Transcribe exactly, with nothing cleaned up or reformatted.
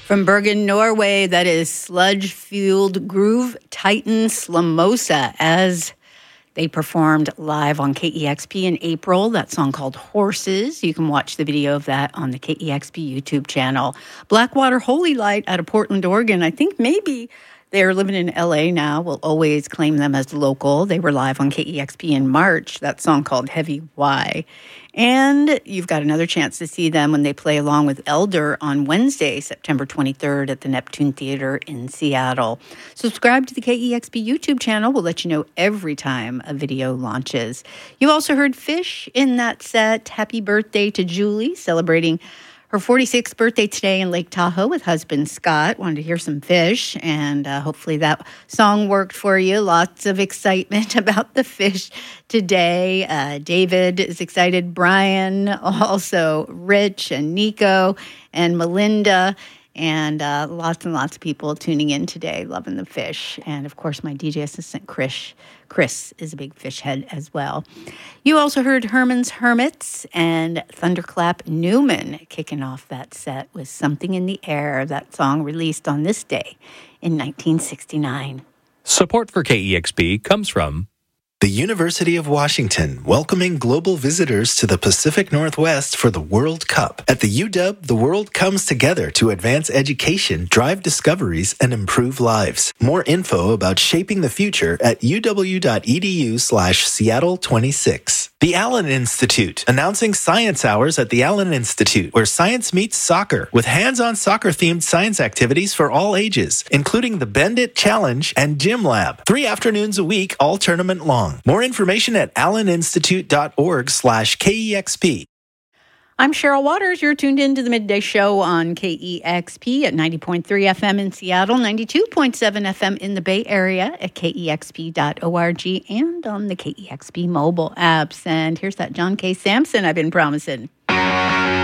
From Bergen, Norway, that is sludge-fueled Groove Titan Slamosa as they performed live on K E X P in April. That song called Horses. You can watch the video of that on the K E X P YouTube channel. Blackwater Holy Light out of Portland, Oregon. I think maybe they're living in L A now. We'll always claim them as local. They were live on K E X P in March. That song called Heavy Y. And you've got another chance to see them when they play along with Elder on Wednesday, September twenty-third at the Neptune Theater in Seattle. Subscribe to the K E X P YouTube channel. We'll let you know every time a video launches. You also heard Fish in that set. Happy birthday to Julie, celebrating her forty-sixth birthday today in Lake Tahoe with husband Scott. Wanted to hear some Fish, and uh, hopefully that song worked for you. Lots of excitement about the Fish today. Uh, David is excited. Brian, also Rich and Nico and Melinda. And uh, lots and lots of people tuning in today, loving the Fish. And, of course, my D J assistant, Chris, Chris is a big Fish head as well. You also heard Herman's Hermits and Thunderclap Newman kicking off that set with Something in the Air, that song released on this day in nineteen sixty-nine. Support for K E X P comes from the University of Washington, welcoming global visitors to the Pacific Northwest for the World Cup. At the U W, the world comes together to advance education, drive discoveries, and improve lives. More info about shaping the future at uw.edu slash Seattle 26. The Allen Institute, announcing science hours at the Allen Institute, where science meets soccer, with hands-on soccer-themed science activities for all ages, including the Bend It Challenge and Gym Lab. Three afternoons a week, all tournament long. More information at alleninstitute.org slash KEXP. I'm Cheryl Waters. You're tuned in to the Midday Show on K E X P at ninety point three F M in Seattle, ninety-two point seven F M in the Bay Area at K E X P dot org and on the K E X P mobile apps. And here's that John K. Samson I've been promising.